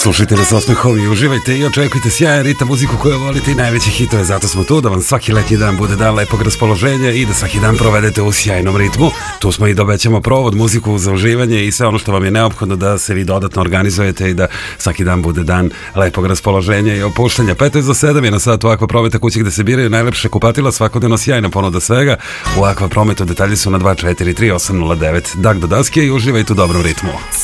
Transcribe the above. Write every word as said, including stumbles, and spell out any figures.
Slušajte nas osmehom i uživajte i očekujte sjajan ritam, muziku koju volite i najveće hitove. Zato smo tu da vam svaki letnji dan bude dan lepog raspoloženja i da svaki dan provedete u sjajnom ritmu. Tu smo i da obećamo provod, muziku za uživanje i sve ono što vam je neophodno da se vi dodatno organizujete i da svaki dan bude dan lepog raspoloženja i opuštanja. petnaest do sedam je na satu Aqua Prometa, kuće gde se biraju najlepše kupatila, svakodnevno sjajna ponuda svega. U Aqua Prometu detalji su na dva četiri tri osam nula devet. Dak do daske i uživajte u dobrom ritmu.